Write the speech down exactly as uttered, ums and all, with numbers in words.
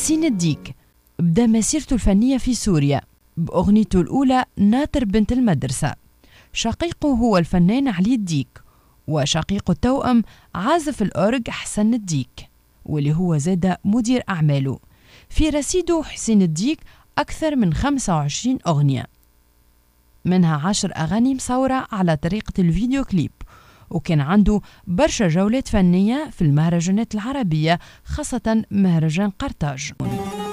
حسين الديك بدأ مسيرته الفنية في سوريا بأغنيته الأولى ناطر بنت المدرسة. شقيقه هو الفنان علي الديك، وشقيقه التوأم عازف الأورج حسن الديك، واللي هو زاد مدير أعماله. في رصيده حسين الديك أكثر من خمسة وعشرين أغنية، منها عشر أغاني مصورة على طريقة الفيديو كليب، وكان عنده برشا جولات فنية في المهرجانات العربية، خاصة مهرجان قرطاج.